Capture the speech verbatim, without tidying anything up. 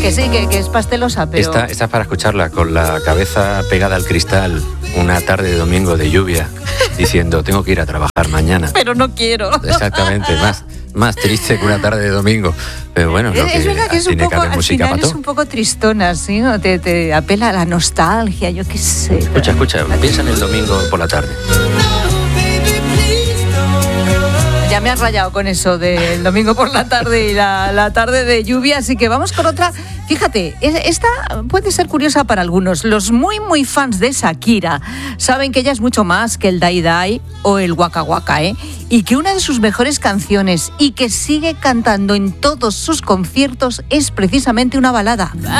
Que sí, que, que es pastelosa, pero... Esta, esta es para escucharla con la cabeza pegada al cristal una tarde de domingo de lluvia, diciendo, tengo que ir a trabajar mañana. Pero no quiero. Exactamente, más, más triste que una tarde de domingo. Pero bueno, es, es verdad que es un tiene que poco, haber al música final para es todo. un poco tristona, ¿sí? ¿No? Te, te apela a la nostalgia, yo qué sé. Escucha, escucha, piensa en el domingo por la tarde. Ya me has rayado con eso del domingo por la tarde y la, la tarde de lluvia, así que vamos con otra. Fíjate, esta puede ser curiosa para algunos. Los muy, muy fans de Shakira saben que ella es mucho más que el Dai Dai o el Waka Waka, ¿eh? Y que una de sus mejores canciones y que sigue cantando en todos sus conciertos es precisamente una balada.